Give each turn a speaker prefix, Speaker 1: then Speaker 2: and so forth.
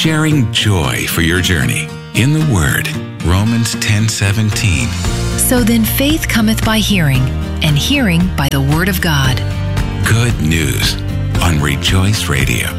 Speaker 1: sharing joy for your journey in the Word. Romans 10:17.
Speaker 2: So then faith cometh by hearing, and hearing by the Word of God.
Speaker 1: Good news on Rejoice Radio.